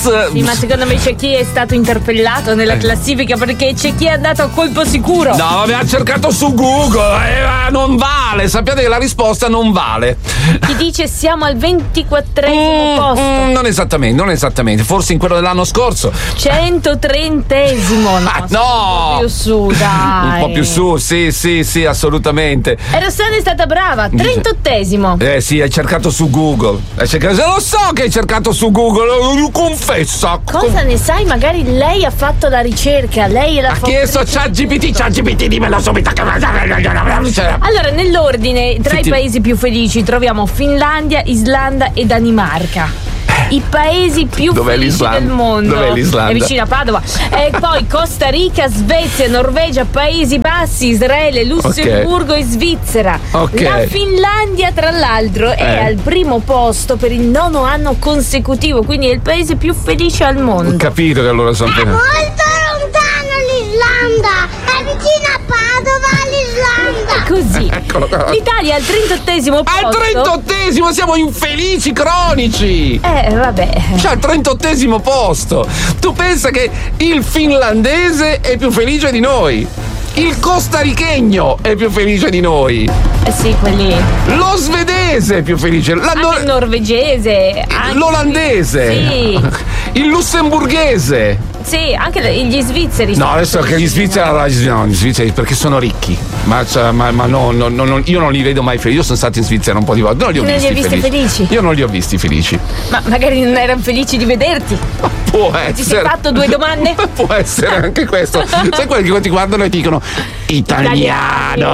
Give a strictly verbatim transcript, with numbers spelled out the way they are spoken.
Sì, ma secondo me c'è chi è stato interpellato nella classifica, perché c'è chi è andato a colpo sicuro. No, vabbè, ha cercato su Google, eh, non vale, sappiate che la risposta non vale. Chi dice siamo al ventiquattresimo mm, posto? Mm, non esattamente, non esattamente, forse in quello dell'anno scorso. centotrentesimo, no, Ah, no! un po' più su, dai. Un po' più su, sì, sì, sì, assolutamente. E Rossana è stata brava, trentottesimo. Eh sì, hai cercato su Google. Hai cercato, lo so che hai cercato su Google, lo confessa. Cosa ne sai? Magari lei ha fatto la ricerca, lei è la Ha chiesto ChatGPT, ChatGPT, dimmelo subito. Allora, nell'ordine, tra Fitti. i paesi più felici troviamo Finlandia, Islanda e Danimarca. I paesi più Dov'è felici l'Islanda? del mondo. Dov'è l'Islanda? È vicino a Padova. E poi Costa Rica, Svezia, Norvegia, Paesi Bassi, Israele, Lussemburgo okay. e Svizzera. Okay. La Finlandia, tra l'altro, è Eh. al primo posto per il nono anno consecutivo, quindi è il paese più felice al mondo. Ho capito che allora sono È molto lontano l'Islanda, è vicino a Padova l'Islanda. Così. Eccolo qua. L'Italia è al trentottesimo posto. Al trentottesimo, siamo infelici cronici. Eh, vabbè. Cioè al trentottesimo posto. Tu pensa che il finlandese è più felice di noi. Il costarichegno è più felice di noi. Eh sì, quelli. Lo svedese è più felice. La Anche nor- il norvegese. Anche... L'olandese. Sì. Il lussemburghese. Sì, anche gli svizzeri. No, adesso che gli svizzeri, no, gli svizzeri perché sono ricchi. Ma, cioè, ma, ma no, no, no, no, io non li vedo mai felici. Io sono stato in Svizzera un po' di volte. Non li ho Non visti, li hai visti felici. felici? Io non li ho visti felici. Ma magari non erano felici di vederti. Può essere. Ti sei fatto due domande? Può essere anche questo. Sai quelli che ti guardano e ti dicono italiano.